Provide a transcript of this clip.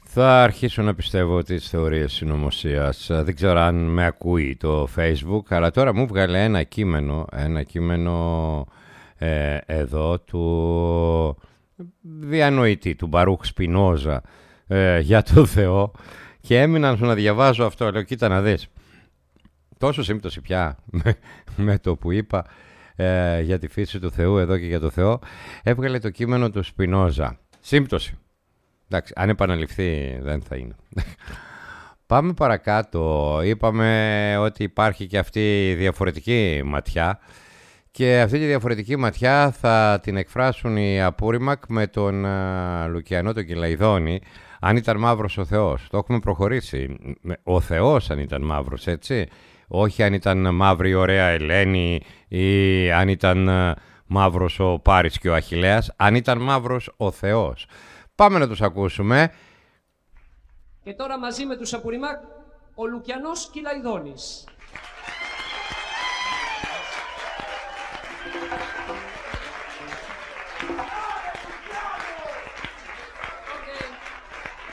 Θα αρχίσω να πιστεύω τις θεωρίες συνωμοσίας. Δεν ξέρω αν με ακούει το Facebook, αλλά τώρα μου βγάλε ένα κείμενο εδώ του διανοητή, του Μπαρούχ Σπινόζα για το Θεό, και έμειναν να διαβάζω αυτό. Λέω, κοίτα να δεις, τόσο σύμπτωση πια με το που είπα για τη φύση του Θεού εδώ και για το Θεό. Έβγαλε το κείμενο του Σπινόζα. Σύμπτωση. Εντάξει, αν επαναληφθεί δεν θα είναι. Πάμε παρακάτω. Είπαμε ότι υπάρχει και αυτή η διαφορετική ματιά, και αυτή τη διαφορετική ματιά θα την εκφράσουν οι Απούρημακ με τον Λουκιανό τον Κυλαϊδόνη. Αν ήταν μαύρος ο Θεός. Το έχουμε προχωρήσει. Ο Θεός αν ήταν μαύρος, έτσι. Όχι αν ήταν μαύρη ωραία Ελένη ή αν ήταν μαύρος ο Πάρης και ο Αχιλλέας. Αν ήταν μαύρος ο Θεός. Πάμε να τους ακούσουμε. Και τώρα μαζί με τους Απούρημακ, ο Λουκιανός Κυλαϊδόνης.